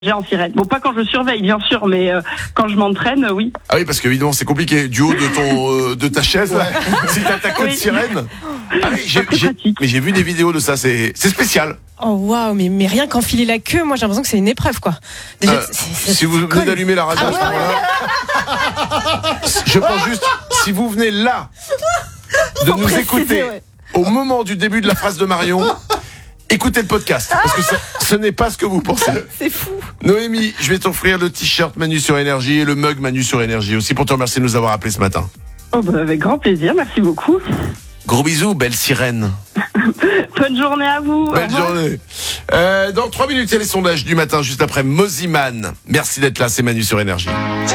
J'ai en sirène. Bon, pas quand je surveille, bien sûr, mais quand je m'entraîne, oui. Ah oui, parce qu'évidemment, c'est compliqué. Du haut de ta chaise, si t'as ta queue de sirène. Ah oui, j'ai vu des vidéos de ça, c'est spécial. Oh waouh, mais rien qu'enfiler la queue, moi j'ai l'impression que c'est une épreuve quoi. Déjà, si vous venez d'allumer la radio à ce moment-là, je pense juste, si vous venez là de nous écouter au moment du début de la phrase de Marion, écoutez le podcast, parce que ce n'est pas ce que vous pensez. C'est fou. Noémie, je vais t'offrir le t-shirt Manu sur Énergie et le mug Manu sur Énergie aussi pour te remercier de nous avoir appelés ce matin. Oh bah, avec grand plaisir, merci beaucoup. Gros bisous, belle sirène. Bonne journée à vous. Belle journée. Dans 3 minutes, il y a les sondages du matin, juste après Moziman. Merci d'être là, c'est Manu sur Énergie.